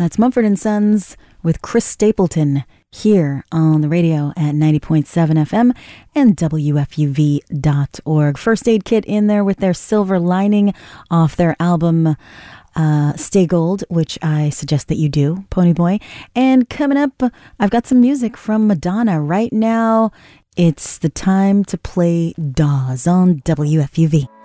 That's Mumford & Sons with Chris Stapleton here on the radio at 90.7 FM and WFUV.org. First Aid Kit in there with their Silver Lining off their album Stay Gold, which I suggest that you do, Ponyboy. And coming up, I've got some music from Madonna. Right now, it's the time to play Dawes on WFUV.